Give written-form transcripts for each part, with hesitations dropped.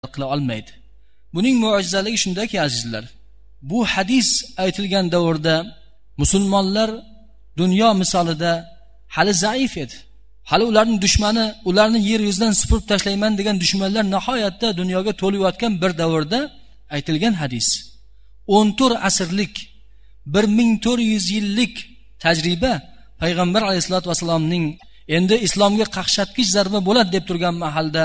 qila olmaydi. Buning mo'jizaligi shundaki azizlar, bu hadis aytilgan davrda musulmonlar dunyo misolida hali zaif edi. Hali ularning dushmani, ularni yer yuzidan supurib tashlayman degan dushmanlar nihoyatda dunyoga to'layotgan bir davrda aytilgan hadis. 14 asrlik, 1400 yillik tajriba payg'ambar alayhisolatu vasallamning endi islomga qaqshatqich zarba bo'ladi deb turgan mahalda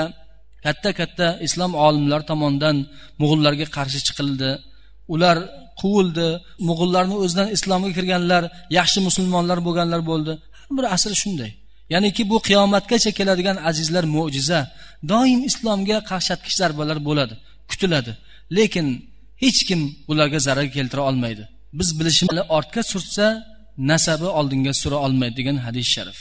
katta islom olimlari tomonidan mo'g'ullarga qarshi chiqildi. Ular quvildi. Mo'g'ullarning o'zidan islomga kirganlar yaxshi musulmonlar bo'lganlar bo'ldi. Har bir asr shunday. Ya'niki bu qiyomatgacha keladigan azizlar mo'jiza. Doim islomga qaqshatqich zarbalar bo'ladi, kutiladi. Lekin hech kim ularga zarar keltira olmaydi. Biz bilishimiz ortga surtsa, nasabi oldinga sura olmaydi degan hadis sharif.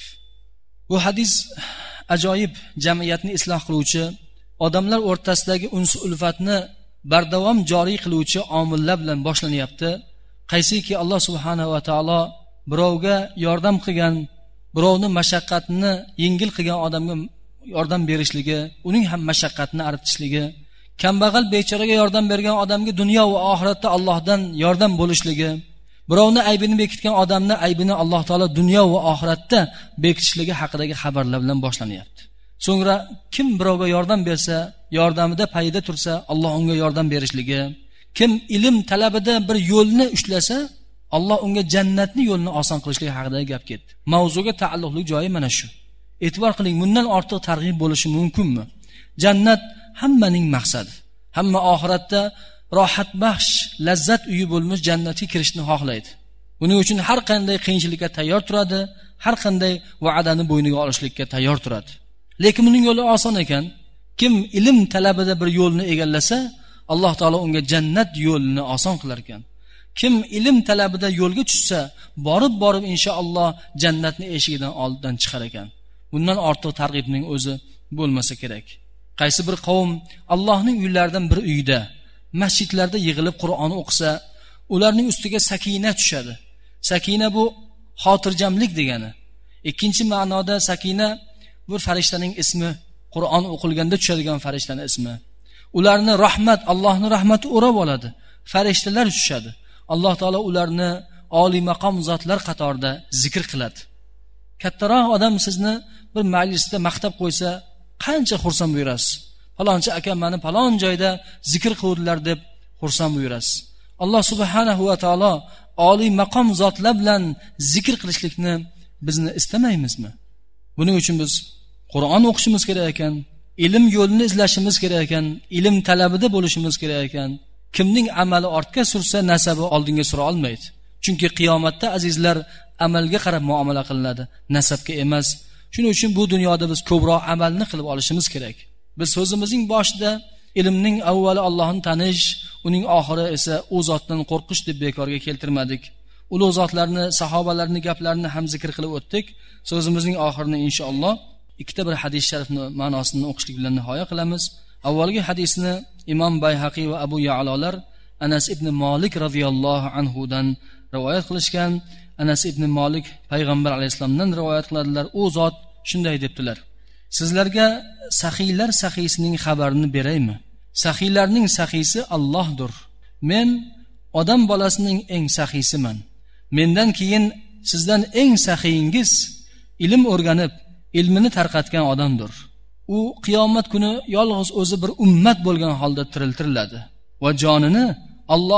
Bu hadis ajoyib jamiyatni isloh qiluvchi, odamlar o'rtasidagi uns-ulfatni bardavom joriy qiluvchi omillar bilan boshlanyapti. Qaysiki Alloh subhanahu va taolo birovga yordam qilgan, birovni mashaqqatini yengil qilgan odamga yordam berishligi, uning ham mashaqqatini aritishligi, kambag'al bechoraga yordam bergan odamga dunyo va oxiratda Allohdan yordam bo'lishligi, birovni aybini bekitgan odamni aybini Alloh taolo dunyo va oxiratda bekitishligi haqidagi xabarlar bilan boshlanyapti. So'ngra kim birovga yordam bersa, yordamida payida tursa, Alloh unga yordam berishligi, kim ilm talabida bir yo'lni ushlasa, Alloh unga jannatni yo'lini oson qilishligi haqidagi gap ketdi. Mavzuga taalluqli joyi mana shu. E'tibor qiling, bundan ortiq targ'ib bo'lishi mumkinmi? Jannat hammaning maqsadi. Hamma oxiratda rohat baxsh, lazzat uyi bo'lmish jannatga kirishni xohlaydi. Buning uchun har qanday qiyinchilikka tayyor turadi, har qanday va'dani bo'yniga olishlikka tayyor turadi. Lekin uning yo'li oson ekan. Kim ilm talabida bir yo'lni egallasa, Alloh taolo unga jannat yo'lini oson qilar ekan. Kim ilm talabida yo'lga tushsa, borib inshaalloh jannatning eshigidan oldin chiqar ekan. Bundan ortiq targ'ibning o'zi bo'lmasa kerak. Qaysi bir qavm Allohning uylaridan bir uyda, masjidlarda yig'ilib Qur'on o'qisa, ularning ustiga sakina tushadi. Sakina bu xotirjamlik degani. Ikkinchi ma'noda sakina bu farishtaning ismi, Qur'on o'qilganda tushadigan farishtaning ismi. Ularni rahmat, Allohning rahmati o'rab oladi. Farishtalar tushadi. Alloh taolo ularni oliy maqom zotlar qatorida zikr qiladi. Kattaroq odam sizni bir majlisda maqtab qo'ysa, qancha xursand bo'lasiz. Falonchi aka meni falon joyda zikr qildilar deb xursand bo'lasiz. Alloh subhanahu va taolo oliy maqom zotlar bilan zikr qilishlikni bizni istamaymizmi? Buning uchun biz Qur'on o'qishimiz kerak ekan, ilm yo'lini izlashimiz kerak ekan, ilm talabida bo'lishimiz kerak ekan. Kimning amali ortga sursa, nasabi oldinga sura olmaydi. Chunki qiyomatda azizlar amalga qarab muomala qilinadi, nasabga emas. Shuning uchun bu dunyoda biz ko'proq amalni qilib olishimiz kerak. Biz so'zimizning boshida ilmning avvali Allohni tanish, uning oxiri esa u zotdan qo'rqish deb bekorga keltirmadik. Ulug' zotlarni, sahobalarning gaplarini ham zikr qilib o'tdik. So'zimizning oxirini inshaalloh ikkita bir hadis sharifni ma'nosini o'qishlik bilan nihoya qilamiz. Avvalgi hadisni Imom Bayhaqiy va Abu Ya'lolar Anas ibn Malik radhiyallohu anhu dan rivoyat qilishgan. Anas ibn Malik payg'ambar alayhisolamdan rivoyat qiladilar. U zot shunday debdilar: Sizlarga saxiylar saxiysining xabarini beraymi? Saxiylarning saxiysi Allohdir. Men odam bolasining eng saxiysiman. Mendan keyin sizdan eng saxiyingiz ilm o'rganib, ilmini tarqatgan odamdir. U qiyomat kuni yolg'iz o'zi bir ummat bo'lgan holda tiriltiriladi va jonini Alloh